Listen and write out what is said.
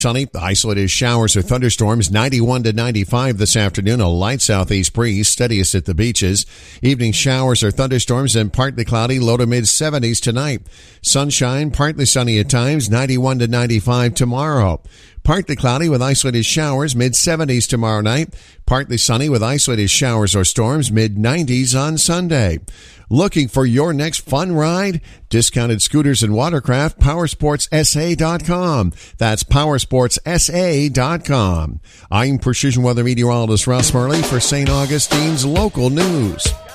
Sunny, isolated showers or thunderstorms, 91 to 95 this afternoon. A light southeast breeze, steadiest at the beaches. Evening showers or thunderstorms and partly cloudy, low to mid 70s tonight. Sunshine, partly sunny at times, 91 to 95 tomorrow. Partly cloudy with isolated showers, mid 70s tomorrow night. Partly sunny with isolated showers or storms, mid 90s on Sunday. Looking for your next fun ride? Discounted scooters and watercraft, powersportsa.com. That's powersportsa.com. I'm Precision Weather Meteorologist Russ Murley for St. Augustine's Local News.